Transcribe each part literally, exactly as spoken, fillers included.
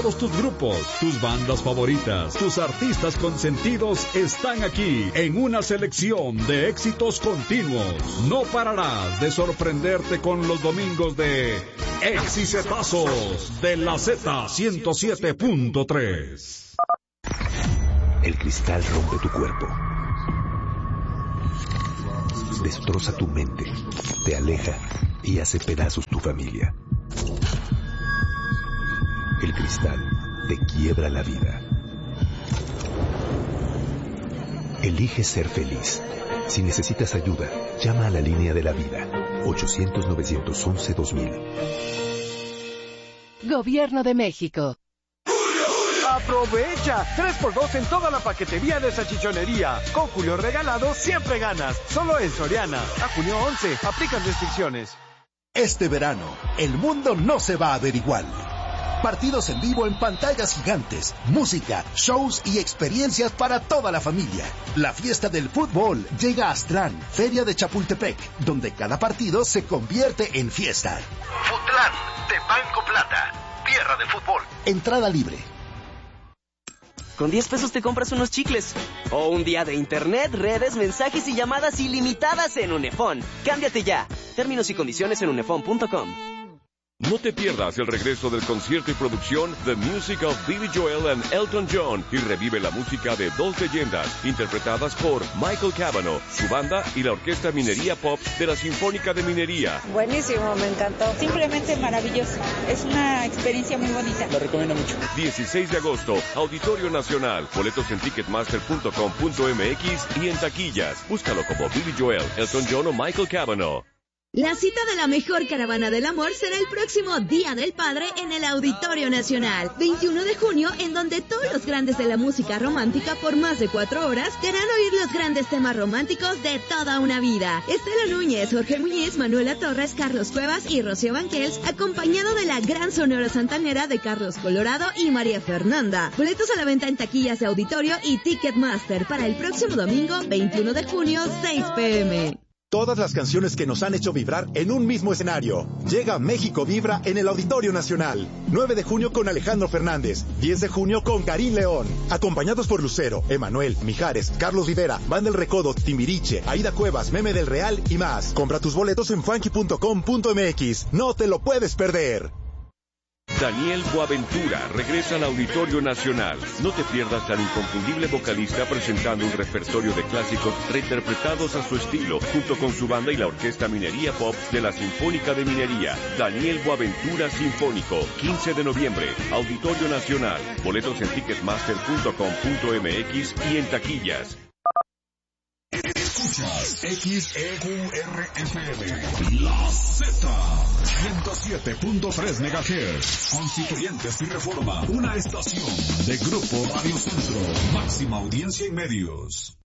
Todos tus grupos, tus bandas favoritas, tus artistas consentidos están aquí en una selección de éxitos continuos. No pararás de sorprenderte con los domingos de Exicetazos de la Z ciento siete punto tres. El cristal rompe tu cuerpo, destroza tu mente, te aleja y hace pedazos tu familia. El cristal te quiebra la vida. Elige ser feliz. Si necesitas ayuda, llama a la línea de la vida. ochocientos, novecientos once, dos mil. Gobierno de México. ¡Aprovecha! tres por dos en toda la paquetería de salchichonería. Con Julio Regalado siempre ganas. Solo en Soriana. A junio once. Aplican restricciones. Este verano, el mundo no se va a ver igual. Partidos en vivo en pantallas gigantes, música, shows y experiencias para toda la familia. La fiesta del fútbol llega a Aztlán, Feria de Chapultepec, donde cada partido se convierte en fiesta. Futlán, de Banco Plata, tierra de fútbol. Entrada libre. Con diez pesos te compras unos chicles. O un día de internet, redes, mensajes y llamadas ilimitadas en Unefón. Cámbiate ya. Términos y condiciones en unefón punto com. No te pierdas el regreso del concierto y producción The Music of Billy Joel and Elton John y revive la música de dos leyendas interpretadas por Michael Cavanaugh, su banda y la Orquesta Minería Pop de la Sinfónica de Minería. Buenísimo, me encantó. Simplemente maravilloso. Es una experiencia muy bonita. Lo recomiendo mucho. dieciséis de agosto, Auditorio Nacional. Boletos en ticketmaster punto com punto m x y en taquillas. Búscalo como Billy Joel, Elton John o Michael Cavanaugh. La cita de la mejor caravana del amor será el próximo Día del Padre en el Auditorio Nacional, veintiuno de junio, en donde todos los grandes de la música romántica por más de cuatro horas te harán oír los grandes temas románticos de toda una vida. Estela Núñez, Jorge Muñiz, Manuela Torres, Carlos Cuevas y Rocío Banquels, acompañado de la gran sonora santanera de Carlos Colorado y María Fernanda. Boletos a la venta en taquillas de Auditorio y Ticketmaster para el próximo domingo, veintiuno de junio, seis pe eme. Todas las canciones que nos han hecho vibrar en un mismo escenario. Llega México Vibra en el Auditorio Nacional. nueve de junio con Alejandro Fernández. diez de junio con Karim León. Acompañados por Lucero, Emanuel, Mijares, Carlos Rivera, Banda El Recodo, Timbiriche, Aida Cuevas, Meme del Real y más. Compra tus boletos en funky punto com punto m x. No te lo puedes perder. Daniel Boaventura regresa al Auditorio Nacional. No te pierdas al inconfundible vocalista presentando un repertorio de clásicos reinterpretados a su estilo, junto con su banda y la Orquesta Minería Pop de la Sinfónica de Minería. Daniel Boaventura Sinfónico, quince de noviembre, Auditorio Nacional. Boletos en ticketmaster punto com punto m x y en taquillas. Escuchas X E Q R F M, La Z, ciento siete punto tres megahertz. Constituyentes y Reforma, una estación de Grupo Radio Centro, máxima audiencia en medios.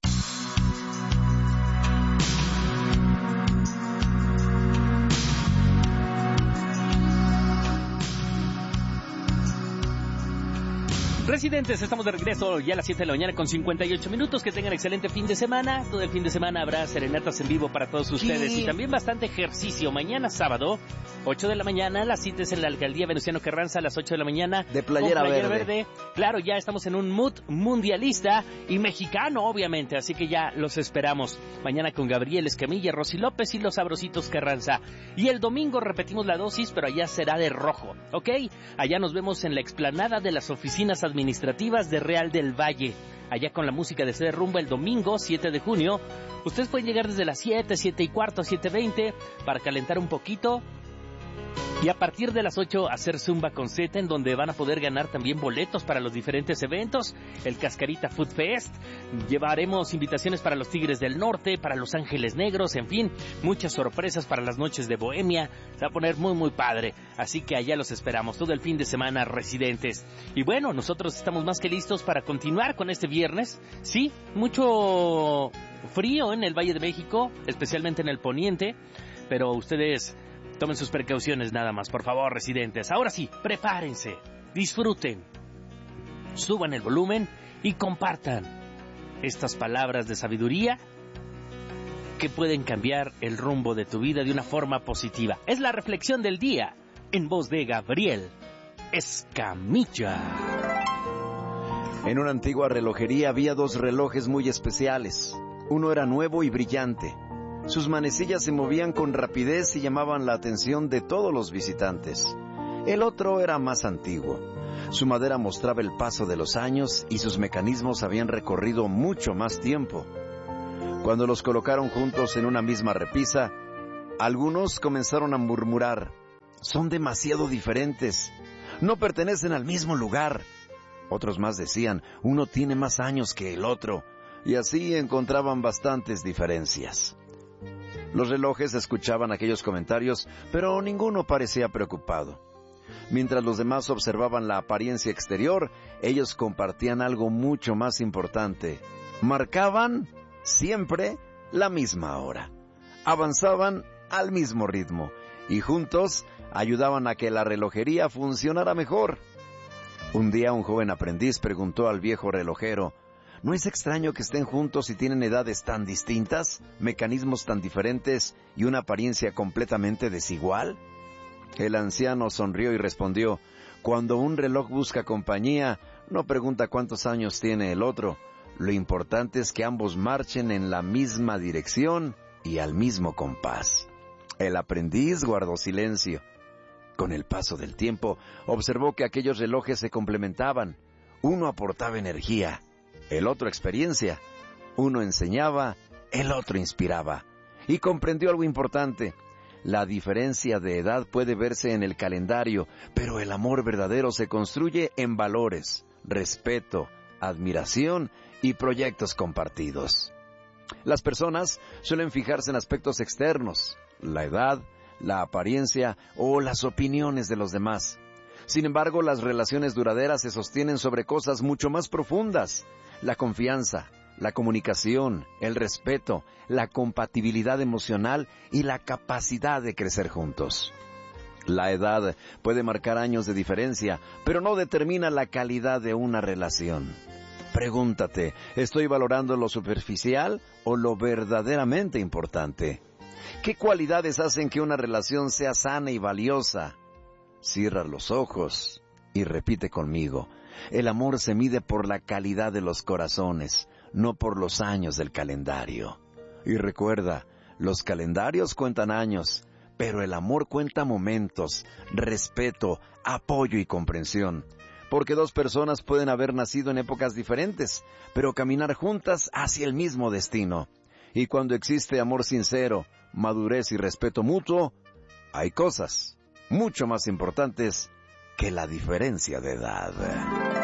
Residentes, estamos de regreso ya a las siete de la mañana con cincuenta y ocho minutos. Que tengan excelente fin de semana. Todo el fin de semana habrá serenatas en vivo para todos ustedes. Sí. Y también bastante ejercicio. Mañana sábado, ocho de la mañana, las citas en la Alcaldía Venustiano Carranza a las ocho de la mañana. De playera, playera verde. verde. Claro, ya estamos en un mood mundialista y mexicano, obviamente. Así que ya los esperamos. Mañana con Gabriel Escamilla, Rosy López y los Sabrositos Carranza. Y el domingo repetimos la dosis, pero allá será de rojo, ¿ok? Allá nos vemos en la explanada de las oficinas administrativas administrativas de Real del Valle, allá con la música de C Rumba el domingo siete de junio. Ustedes pueden llegar desde las siete, siete y cuarto, siete veinte para calentar un poquito y a partir de las ocho hacer Zumba con Z, en donde van a poder ganar también boletos para los diferentes eventos, el Cascarita Food Fest, llevaremos invitaciones para los Tigres del Norte, para los Ángeles Negros, en fin, muchas sorpresas para las noches de Bohemia. Se va a poner muy muy padre, así que allá los esperamos todo el fin de semana, residentes. Y bueno, nosotros estamos más que listos para continuar con este viernes. Sí, mucho frío en el Valle de México, especialmente en el poniente, pero ustedes tomen sus precauciones nada más, por favor, residentes. Ahora sí, prepárense, disfruten, suban el volumen y compartan estas palabras de sabiduría que pueden cambiar el rumbo de tu vida de una forma positiva. Es la reflexión del día en voz de Gabriel Escamilla. En una antigua relojería había dos relojes muy especiales. Uno era nuevo y brillante. Sus manecillas se movían con rapidez y llamaban la atención de todos los visitantes. El otro era más antiguo. Su madera mostraba el paso de los años y sus mecanismos habían recorrido mucho más tiempo. Cuando los colocaron juntos en una misma repisa, algunos comenzaron a murmurar: «Son demasiado diferentes. No pertenecen al mismo lugar». Otros más decían: «Uno tiene más años que el otro». Y así encontraban bastantes diferencias. Los relojes escuchaban aquellos comentarios, pero ninguno parecía preocupado. Mientras los demás observaban la apariencia exterior, ellos compartían algo mucho más importante. Marcaban siempre la misma hora. Avanzaban al mismo ritmo y juntos ayudaban a que la relojería funcionara mejor. Un día un joven aprendiz preguntó al viejo relojero: ¿no es extraño que estén juntos y tienen edades tan distintas, mecanismos tan diferentes y una apariencia completamente desigual? El anciano sonrió y respondió: cuando un reloj busca compañía, no pregunta cuántos años tiene el otro. Lo importante es que ambos marchen en la misma dirección y al mismo compás. El aprendiz guardó silencio. Con el paso del tiempo, observó que aquellos relojes se complementaban. Uno aportaba energía, el otro experiencia. Uno enseñaba, el otro inspiraba. Y comprendió algo importante. La diferencia de edad puede verse en el calendario, pero el amor verdadero se construye en valores, respeto, admiración y proyectos compartidos. Las personas suelen fijarse en aspectos externos, la edad, la apariencia o las opiniones de los demás. Sin embargo, las relaciones duraderas se sostienen sobre cosas mucho más profundas: la confianza, la comunicación, el respeto, la compatibilidad emocional y la capacidad de crecer juntos. La edad puede marcar años de diferencia, pero no determina la calidad de una relación. Pregúntate: ¿estoy valorando lo superficial o lo verdaderamente importante? ¿Qué cualidades hacen que una relación sea sana y valiosa? Cierra los ojos y repite conmigo: el amor se mide por la calidad de los corazones, no por los años del calendario. Y recuerda, los calendarios cuentan años, pero el amor cuenta momentos, respeto, apoyo y comprensión. Porque dos personas pueden haber nacido en épocas diferentes, pero caminar juntas hacia el mismo destino. Y cuando existe amor sincero, madurez y respeto mutuo, hay cosas mucho más importantes que la diferencia de edad.